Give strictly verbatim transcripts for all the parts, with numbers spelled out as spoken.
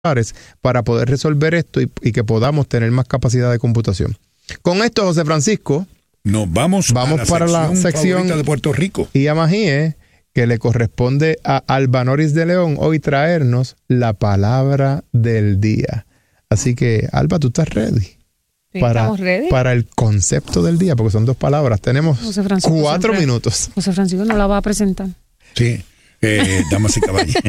para poder resolver esto y, y que podamos tener más capacidad de computación. Con esto, José Francisco, nos vamos, vamos a la para sección la sección de Puerto Rico y Amajíe, que le corresponde a Alba Noris de León hoy traernos la palabra del día. Así que, Alba, ¿tú estás ready? Sí, para, estamos ready. Para el concepto del día, porque son dos palabras. Tenemos cuatro siempre, minutos. José Francisco no la va a presentar. Sí. Eh, damas y caballeros,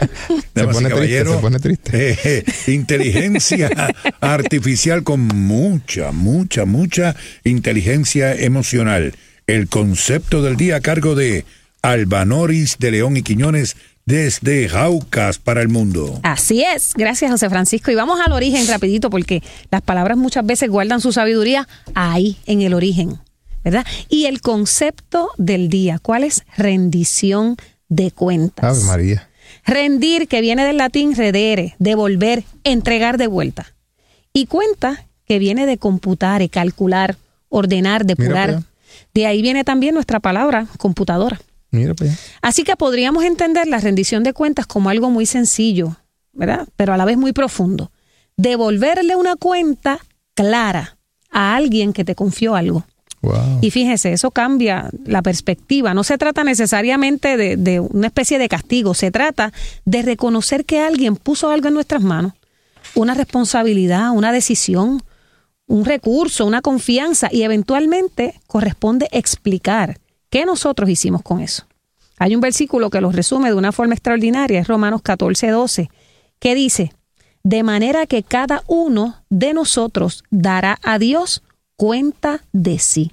se, pone triste, se pone triste. Eh, eh, inteligencia artificial con mucha, mucha, mucha inteligencia emocional. El concepto del día a cargo de Alba Noris de León y Quiñones desde Jaucas para el mundo. Así es, gracias José Francisco. Y vamos al origen rapidito, porque las palabras muchas veces guardan su sabiduría ahí, en el origen, ¿verdad? Y el concepto del día, ¿cuál es? Rendición de cuentas. Ave María. Rendir, que viene del latín redere, devolver, entregar de vuelta. Y cuenta, que viene de computare, calcular, ordenar, depurar. De ahí viene también nuestra palabra, computadora. Mira para allá. Así que podríamos entender la rendición de cuentas como algo muy sencillo, ¿verdad? Pero a la vez muy profundo. Devolverle una cuenta clara a alguien que te confió algo. Wow. Y fíjese, eso cambia la perspectiva. No se trata necesariamente de, de una especie de castigo. Se trata de reconocer que alguien puso algo en nuestras manos. Una responsabilidad, una decisión, un recurso, una confianza. Y eventualmente corresponde explicar qué nosotros hicimos con eso. Hay un versículo que lo resume de una forma extraordinaria. Es Romanos catorce doce, que dice: de manera que cada uno de nosotros dará a Dios cuenta de sí.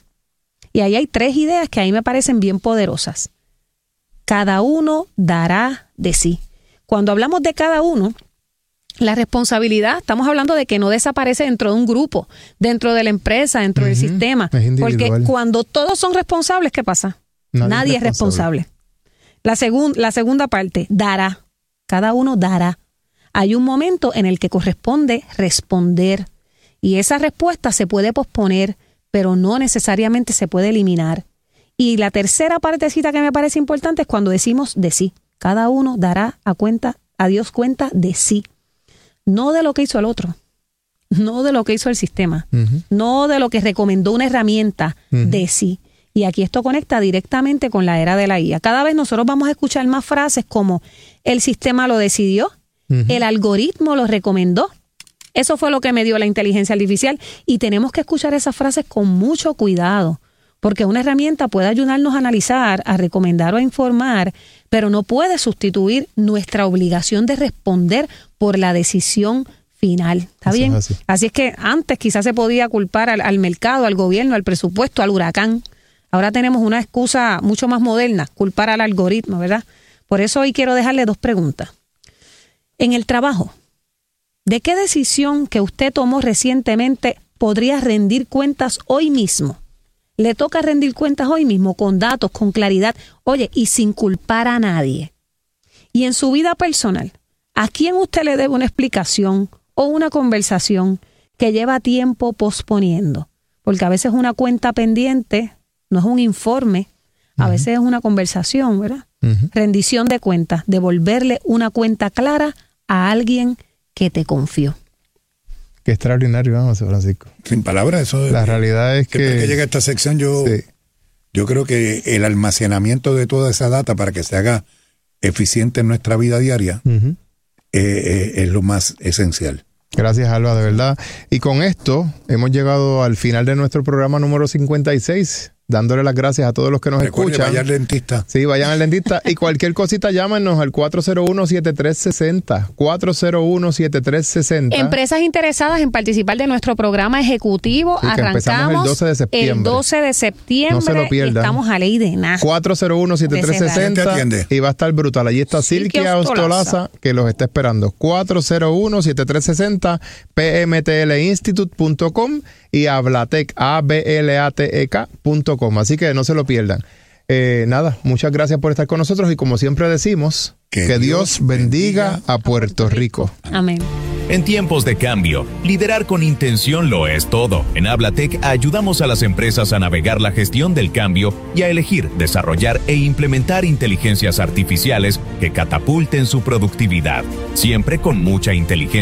Y ahí hay tres ideas que a mí me parecen bien poderosas. Cada uno dará de sí. Cuando hablamos de cada uno, la responsabilidad, estamos hablando de que no desaparece dentro de un grupo, dentro de la empresa, dentro uh-huh. del sistema. Porque cuando todos son responsables, ¿qué pasa? Nadie, Nadie es responsable. responsable. La, segun, la segunda parte, dará. Cada uno dará. Hay un momento en el que corresponde responder. Y esa respuesta se puede posponer, pero no necesariamente se puede eliminar. Y la tercera partecita que me parece importante es cuando decimos de sí. Cada uno dará a cuenta, a Dios cuenta de sí. No de lo que hizo el otro, no de lo que hizo el sistema, uh-huh. no de lo que recomendó una herramienta, uh-huh. de sí. Y aquí esto conecta directamente con la era de la I A. Cada vez nosotros vamos a escuchar más frases como el sistema lo decidió, uh-huh. el algoritmo lo recomendó. Eso fue lo que me dio la inteligencia artificial y tenemos que escuchar esas frases con mucho cuidado, porque una herramienta puede ayudarnos a analizar, a recomendar o a informar, pero no puede sustituir nuestra obligación de responder por la decisión final. ¿Está Eso bien? Es así. Así es que antes quizás se podía culpar al, al mercado, al gobierno, al presupuesto, al huracán. Ahora tenemos una excusa mucho más moderna, culpar al algoritmo, ¿verdad? Por eso hoy quiero dejarle dos preguntas. En el trabajo, ¿de qué decisión que usted tomó recientemente podría rendir cuentas hoy mismo? Le toca rendir cuentas hoy mismo, con datos, con claridad, oye, y sin culpar a nadie. Y en su vida personal, ¿a quién usted le debe una explicación o una conversación que lleva tiempo posponiendo? Porque a veces una cuenta pendiente no es un informe, a uh-huh. veces es una conversación, ¿verdad? Uh-huh. Rendición de cuentas, devolverle una cuenta clara a alguien que te confió. Qué extraordinario, vamos, Francisco. Sin palabras, eso La realidad es que... Siempre que llega a esta sección, yo, sí. yo creo que el almacenamiento de toda esa data para que se haga eficiente en nuestra vida diaria uh-huh. eh, eh, es lo más esencial. Gracias, Alba, de verdad. Y con esto hemos llegado al final de nuestro programa número cincuenta y seis. Dándole las gracias a todos los que nos Recuerde, escuchan. Vayan al dentista. Sí, vayan al dentista. Y cualquier cosita, llámenos al cuatro cero uno, siete tres seis cero. cuatro cero uno, siete tres seis cero. Empresas interesadas en participar de nuestro programa ejecutivo. Sí, arrancamos el doce de septiembre. El doce de septiembre. No se lo pierdan. Estamos a ley de nada. cuatro cero uno, siete tres seis cero. Y va a estar brutal. Allí está Silvia Ostolaza, que los está esperando. cuatro cero uno, siete tres seis cero. p m t l institute punto com y ablatec, a b l a t e k punto com. Así que no se lo pierdan. Eh, nada, muchas gracias por estar con nosotros y como siempre decimos, que, que Dios bendiga, bendiga a Puerto Rico. Amén. En tiempos de cambio, liderar con intención lo es todo. En Hablatec ayudamos a las empresas a navegar la gestión del cambio y a elegir, desarrollar e implementar inteligencias artificiales que catapulten su productividad, siempre con mucha inteligencia